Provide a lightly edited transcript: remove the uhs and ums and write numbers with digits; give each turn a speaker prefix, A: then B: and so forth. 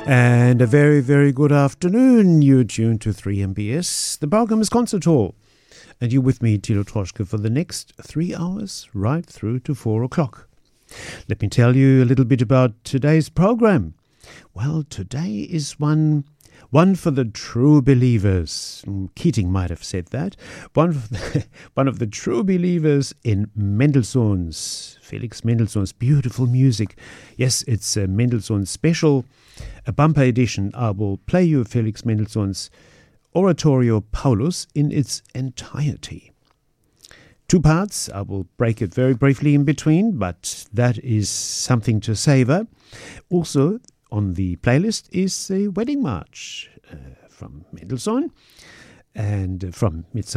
A: And a very, very good afternoon. You're tuned to 3MBS. The program is Concert Hall. And you're with me, Tilo Troschke, for the next 3 hours, right through to 4 o'clock. Let me tell you a little bit about today's program. Well, today is one for the true believers. Keating might have said that. One of the true believers in Mendelssohn's, Felix Mendelssohn's beautiful music. Yes, it's a Mendelssohn special, a bumper edition. I will play you Felix Mendelssohn's Oratorio Paulus in its entirety. 2 parts. I will break it very briefly in between, but that is something to savor. Also, on the playlist is a wedding march from Mendelssohn and from Midsummer